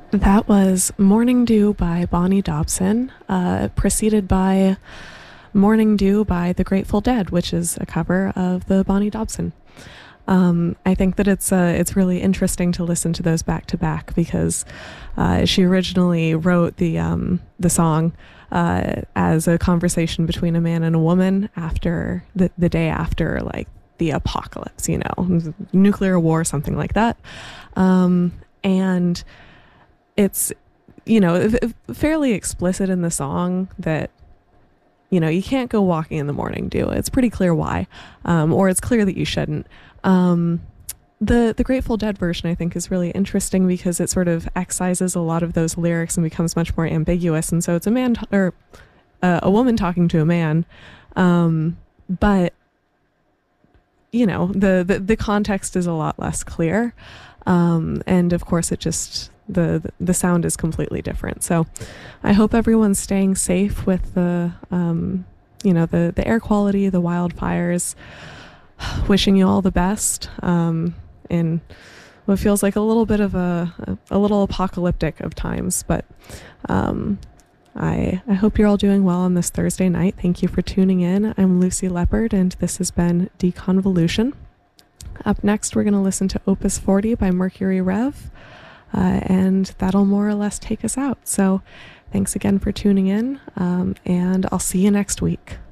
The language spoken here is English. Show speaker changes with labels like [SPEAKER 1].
[SPEAKER 1] That was Morning Dew by Bonnie Dobson, preceded by Morning Dew by The Grateful Dead, which is a cover of the Bonnie Dobson. I think that it's really interesting to listen to those back to back because she originally wrote the song as a conversation between a man and a woman after the day after like the apocalypse, nuclear war, something like that. And it's fairly explicit in the song that you can't go walking in the morning dew. It's pretty clear why, or it's clear that you shouldn't. The Grateful Dead version I think is really interesting because it sort of excises a lot of those lyrics and becomes much more ambiguous. And so it's a man or a woman talking to a man, but the context is a lot less clear, and of course it just the sound is completely different. So I hope everyone's staying safe with the air quality, the wildfires. Wishing you all the best in what feels like a little bit of a little apocalyptic of times, but I hope you're all doing well on this Thursday night. Thank you for tuning in. I'm Lucy Leopard, and this has been Deconvolution. Up next, we're going to listen to Opus 40 by Mercury Rev, and that'll more or less take us out. So thanks again for tuning in, and I'll see you next week.